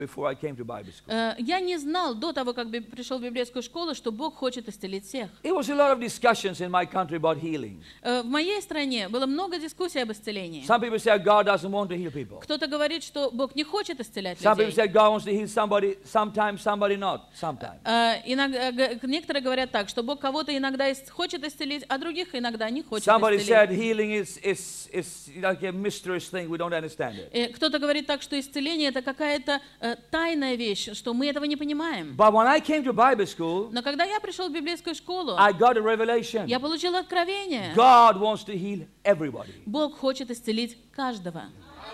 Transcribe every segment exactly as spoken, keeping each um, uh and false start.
before I came to Bible school. Э, Я не знал до того, как би- пришел в библейскую школу, что Бог хочет исцелить всех. There was a lot of discussions in my country about healing. Э, В моей стране было много дискуссий об исцелении. Some people say God doesn't want to heal people. Кто-то говорит, что Бог не хочет исцелять Some people людей. say God wants to heal somebody, sometimes somebody not, sometimes. Э, иногда- г- Некоторые говорят так, что Бог кого-то иногда ис- хочет исцелить, а других иногда не хочет Somebody said исцелить. healing is, is, is like a mysterious thing, we don't understand it. Э, Кто-то говорит так, что исцеление это какая-то э, тайная вещь, что мы этого не понимаем. But when I came to Bible school, Но когда я пришел в библейскую школу, I got a revelation. я получил откровение. God wants to heal everybody. Бог хочет исцелить каждого.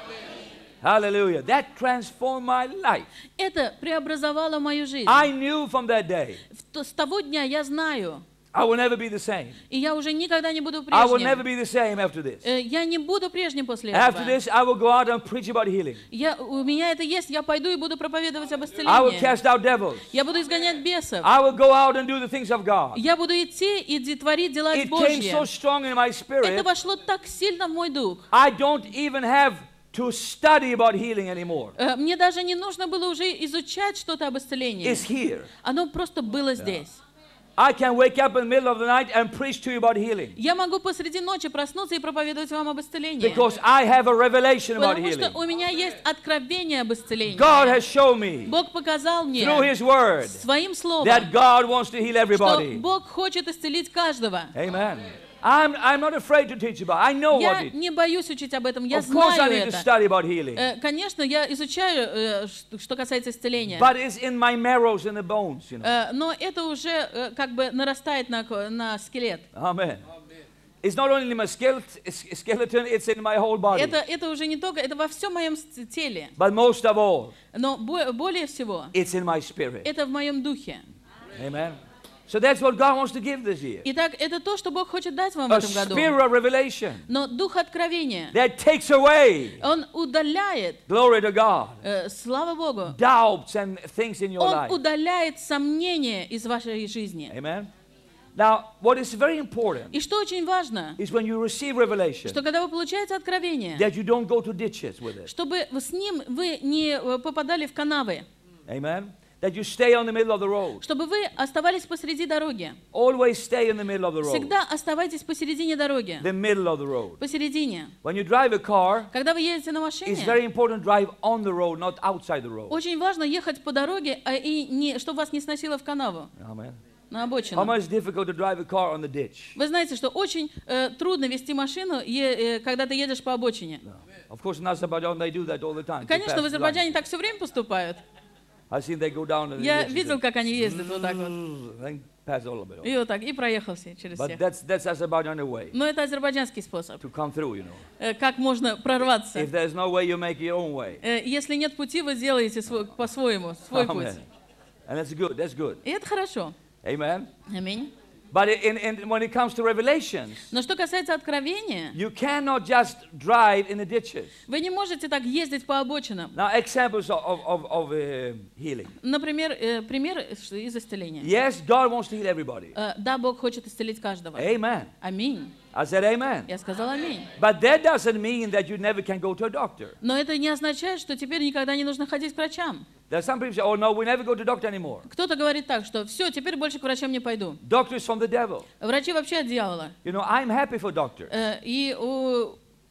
Hallelujah. That transformed my life. Это преобразовало мою жизнь. I knew from that day В то- С того дня я знаю, I will never be the same. и я уже никогда не буду I will never прежним. be the same after this. Э, Я не буду прежним после After этого. this, I will go out and preach about healing. Я, у меня это есть, я пойду и буду проповедовать об I will исцелении. cast out devils. Я буду изгонять бесов. I will go out and do the things of God. Я буду идти и де- творить дела It came Божьи. so strong in my Это spirit, вошло так сильно в мой дух. I don't even have to study about healing anymore. Э, Мне даже не нужно было уже изучать что-то об исцелении. It's here. Оно просто было здесь. I can wake up in the middle of the night and preach to you about healing. Я могу посреди ночи проснуться и проповедовать вам об исцелении. Because I have a revelation about Потому что healing. у меня есть откровение об исцелении. God has shown me Бог показал мне through His Word своим словом, that God wants to heal что everybody. Бог хочет исцелить каждого. Amen. I'm, I'm not afraid to teach about it. I know Я what it is. не боюсь учить об этом, я Of course, I знаю need to это. study about healing. Э, Конечно, я изучаю, э, ш- что касается исцеления. But it's in my marrows and the bones, you know. Э, Но это уже э, как бы нарастает на, ко- на скелет. Amen. It's not only in my skeleton, skeleton, it's in my whole body. Это, это уже не только, это во всем моем с- теле. But most of all, Но бо- более всего, it's in my spirit. это в моем духе. Amen. So that's what God wants to give this year. Итак, это то, что Бог хочет дать вам в A этом году. spirit of revelation Но дух откровения, that takes away, он удаляет, glory to God, э, слава Богу, doubts and things in your он life. удаляет сомнения из вашей жизни. Amen. Now, what is very important И что очень важно, is when you receive revelation, что когда вы получаете откровение, that you don't go to ditches with it. чтобы с ним вы не э, попадали в канавы, Amen. That you stay on the middle of the road. чтобы вы оставались посреди дороги. Always stay in the middle of the road. Всегда оставайтесь посередине дороги, The middle of the road. посередине. When you drive a car, Когда вы едете на it's машине, very important to drive on the road, not outside the road. очень важно ехать по дороге, а и не, чтобы вас не сносило в канаву, Amen. на How обочину. much difficult to drive a car on the ditch? Вы знаете, что очень э, трудно вести машину, е- э, когда ты едешь по обочине. Of course, in Azerbaijan they do that all the time. to Конечно, pass в the Азербайджане line. так все время поступают. I've seen they go down and Я they видел, как они ездят вот так вот. then pass all of it. И вот так, и проехался через But всех. that's that's Azerbaijani way Но это азербайджанский способ. to come through, you know. Э, Как можно прорваться. If there's no way, you make your own way. Э, Если нет пути, вы сделаете свой- по-своему, свой путь. Amen. And that's good. That's good. И это хорошо. Amen. Аминь. But in, in, when it comes to revelations, Но что касается откровения, you cannot just drive in the ditches. вы не можете так ездить по обочинам. Now, examples of, of, of uh, healing. Например, э, пример что из исцеления. Yes, God wants to heal everybody. Э, Да, Бог хочет исцелить каждого. Amen. Аминь. I said amen. Я сказала аминь. But that doesn't mean that you never can go to a doctor. Но это не означает, что теперь никогда не нужно ходить к врачам. There are some people say, oh no, we never go to doctor anymore. Кто-то говорит так, что все, теперь больше к врачам не пойду. Doctor is from the devil. Врачи вообще от дьявола. You know, I'm happy for doctors. Э, И у-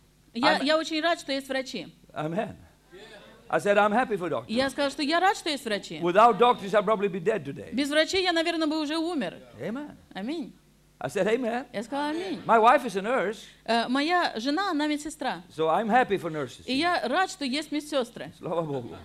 я, I'm- я очень рад, что есть врачи. Amen. I said, I'm happy for doctors. Я сказала, что я рад, что есть врачи. Without doctors, I'd probably be dead today. Без врачей я, наверное, бы уже умер. Amen. Аминь. I said, amen. Я сказала аминь. My wife is a nurse, Э, Моя жена, она медсестра. so I'm happy for nurses. И я рад, что есть медсестры. Slava Bogu.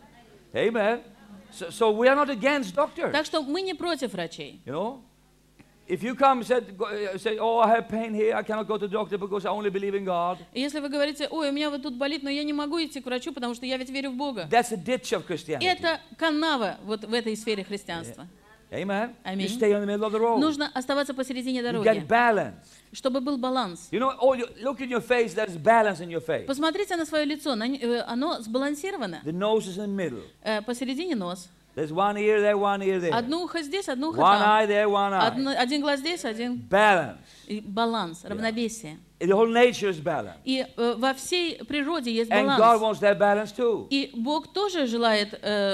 Amen. So, so we are not against doctors. Так что мы не против врачей. You know, if you come and said, go, uh, say, oh, I have pain here, I cannot go to the doctor because I only believe in God. И если вы говорите, ой, у меня вот тут болит, но я не могу идти к врачу, потому что я ведь верю в Бога. That's a ditch of Christianity. Это канава вот в этой сфере христианства. Amen. Аминь. You stay in the middle of the road. Нужно оставаться посередине You дороги, get balance. чтобы был баланс. You know, oh, you, look in your face. There's balance in your face. Посмотрите на свое лицо, на н- э, оно сбалансировано. The nose is in the middle. Э, Посередине нос. There's one ear there, one ear there. Одно ухо здесь, одно ухо One там. eye there, one eye. Одно- Один глаз здесь, один Balance. и баланс, равновесие. The whole nature is balanced. И э, во всей природе есть And God баланс. wants that balance too. И Бог тоже желает э,